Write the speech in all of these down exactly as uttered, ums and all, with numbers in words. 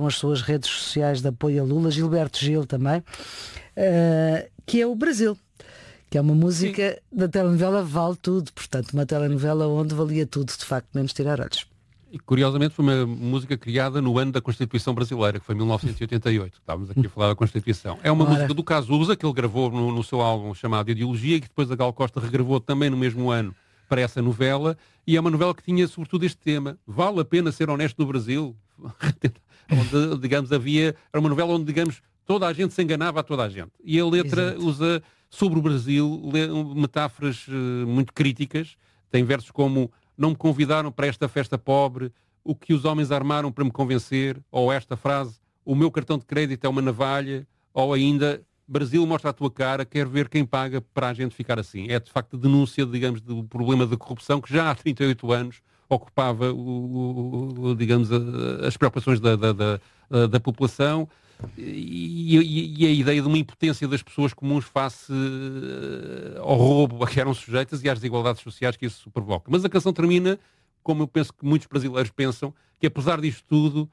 as suas redes sociais de apoio a Lula, Gilberto Gil também, uh, que é o Brasil, que é uma música Sim. da telenovela Vale Tudo, portanto uma telenovela onde valia tudo, de facto, menos tirar olhos. E curiosamente foi uma música criada no ano da Constituição Brasileira, que foi mil novecentos e oitenta e oito. Estávamos aqui a falar da Constituição. É uma Ora. música do Cazuza, que ele gravou no, no seu álbum chamado Ideologia, que depois a Gal Costa regravou também no mesmo ano para essa novela, e é uma novela que tinha sobretudo este tema: vale a pena ser honesto no Brasil? Onde, digamos, havia, era uma novela onde, digamos, toda a gente se enganava a toda a gente. E a letra Exato. usa sobre o Brasil metáforas uh, muito críticas. Tem versos como: não me convidaram para esta festa pobre, o que os homens armaram para me convencer, ou esta frase: o meu cartão de crédito é uma navalha, ou ainda: Brasil, mostra a tua cara, quero ver quem paga para a gente ficar assim. É de facto a denúncia, digamos, do problema da corrupção que já há trinta e oito anos ocupava, o, o, digamos, a, as preocupações da, da, da, da população e, e, e a ideia de uma impotência das pessoas comuns face ao roubo a que eram sujeitas e às desigualdades sociais que isso provoca. Mas a canção termina, como eu penso que muitos brasileiros pensam, que apesar disto tudo,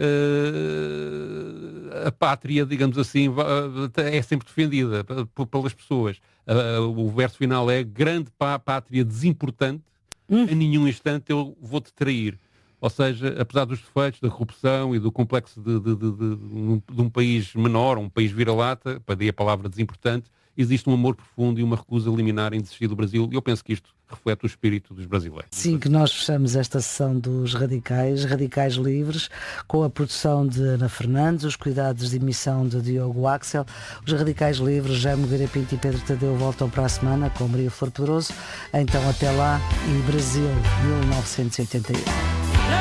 Uh, a pátria, digamos assim, é sempre defendida pelas pessoas. Uh, o verso final é: grande pátria desimportante, hum. a nenhum instante eu vou-te trair. Ou seja, apesar dos defeitos, da corrupção e do complexo de, de, de, de, de um país menor, um país vira-lata, para daí a palavra desimportante, existe um amor profundo e uma recusa liminar em desistir do Brasil, e eu penso que isto reflete o espírito dos brasileiros. Sim, que nós fechamos esta sessão dos Radicais, Radicais Livres, com a produção de Ana Fernandes, os cuidados de emissão de Diogo Axel. Os Radicais Livres, Jaime Nogueira Pinto e Pedro Tadeu voltam para a semana com Maria Flor Pedroso. Então até lá, e Brasil, mil novecentos e oitenta e oito.